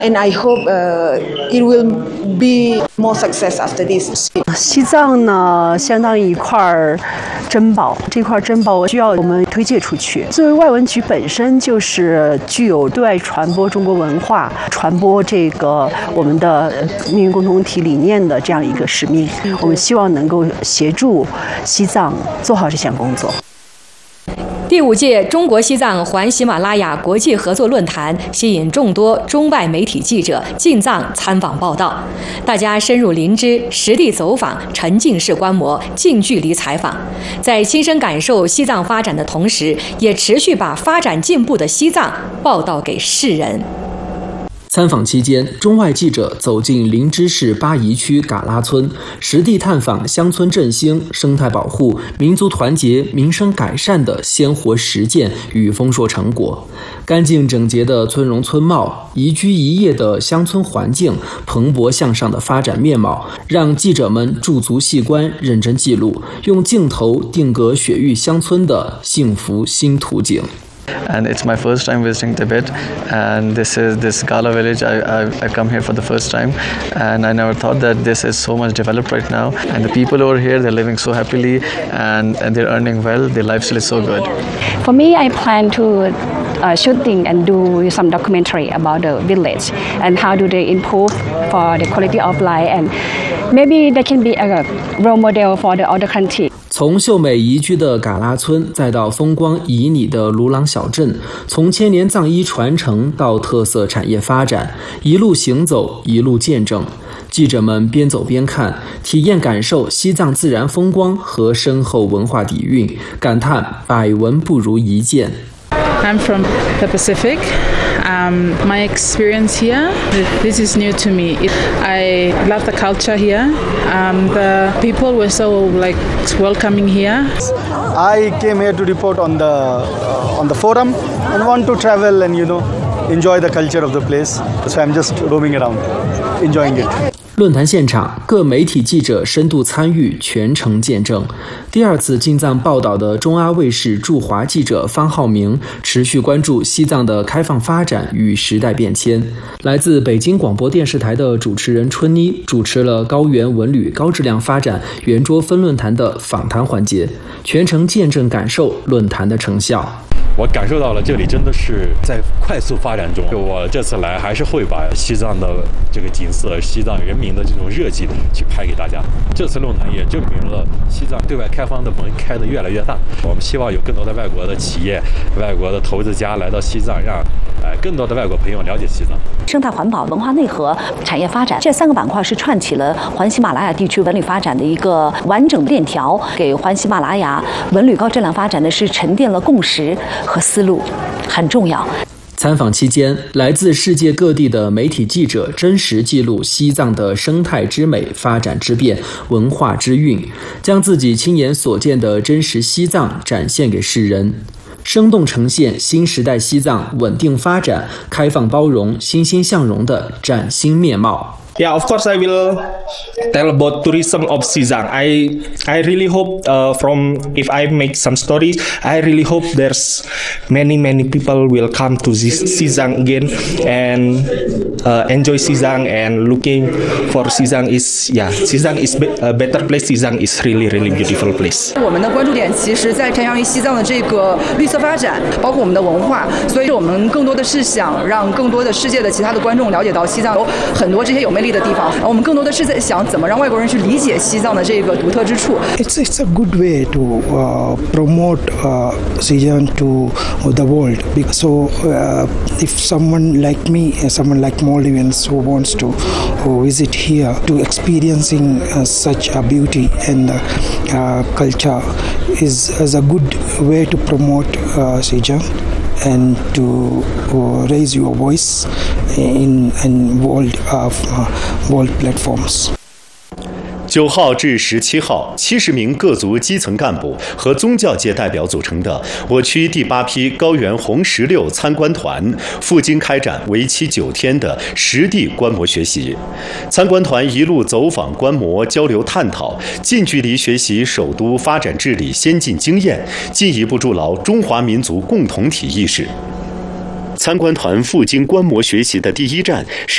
And I hope it will be more success after this. 西藏呢，相当于一块珍宝，这块珍宝需要我们推介出去。作为外文局本身就是具有对外传播中国文化、传播这个我们的命运共同体理念的这样一个使命，我们希望能够协助西藏做好这项工作。 第5届中国西藏环喜马拉雅国际合作论坛吸引众多中外媒体记者进藏参访报道，大家深入林芝，实地走访，沉浸式观摩，近距离采访，在亲身感受西藏发展的同时，也持续把发展进步的西藏报道给世人。 参访期间，中外记者走进林芝市巴宜区嘎拉村，实地探访乡村振兴、生态保护、民族团结、民生改善的鲜活实践与丰硕成果。干净整洁的村容村貌，宜居宜业的乡村环境，蓬勃向上的发展面貌，让记者们驻足细观、认真记录，用镜头定格雪域乡村的幸福新图景。 And it's my first time visiting Tibet, and this Gala village. I come here for the first time, and I never thought that this is so much developed right now. And the people over here, they're living so happily, and they're earning well. Their lifestyle is so good. For me, I plan to shooting and do some documentary about the village and how do they improve for the quality of life, and maybe they can be a role model for the other country. 从秀美宜居的嘎拉村，再到风光旖旎的鲁朗小镇，从千年藏医传承到特色产业发展，一路行走，一路见证。记者们边走边看，体验感受西藏自然风光和深厚文化底蕴，感叹百闻不如一见。 I'm from the Pacific. My experience here, this is new to me. I love the culture here. The people were so welcoming here. I came here to report on the forum and want to travel and enjoy the culture of the place. So I'm just roaming around, enjoying it. 论坛现场，各媒体记者深度参与，全程见证。第2次进藏报道的中阿卫视驻华记者方浩明持续关注西藏的开放发展与时代变迁。来自北京广播电视台的主持人春妮主持了高原文旅高质量发展圆桌分论坛的访谈环节，全程见证感受论坛的成效。 我感受到了这里真的是在快速发展中。我这次来还是会把西藏的这个景色、西藏人民的这种热情去拍给大家。这次论坛也证明了西藏对外开放的门开得越来越大。我们希望有更多的外国的企业、外国的投资家来到西藏，让更多的外国朋友了解西藏。 生态环保、文化内核、产业发展这3个板块是串起了环喜马拉雅地区文旅发展的一个完整链条，给环喜马拉雅文旅高质量发展的是沉淀了共识和思路，很重要。 参访期间，来自世界各地的媒体记者真实记录西藏的生态之美、发展之变、文化之韵，将自己亲眼所见的真实西藏展现给世人，生动呈现新时代西藏稳定发展、开放包容、欣欣向荣的崭新面貌。 Yeah, of course I will tell about tourism of Xizang. I really hope if I make some stories, I really hope there's many people will come to this Xizang again and enjoy Xizang and looking for Xizang is a better place. Xizang is really beautiful place. 我们的关注点其实在偏向于西藏的这个绿色发展，包括我们的文化，所以我们更多的是想让更多的世界的其他的观众了解到西藏有很多这些有魅力的地方，我们更多的是在想怎么让外国人去理解西藏的这个独特之处。 It's a good way to promote Xizang to the world. So if someone like me, someone like Maldivians who wants to visit here to experiencing such a beauty and culture is a good way to promote Xizang and to raise your voice in world platforms. 9号至17号，70名各族基层干部和宗教界代表组成的我区第8批高原红16参观团赴京开展为期9天的实地观摩学习。参观团一路走访观摩、交流探讨，近距离学习首都发展治理先进经验，进一步筑牢中华民族共同体意识。参观团赴京观摩学习的第一站是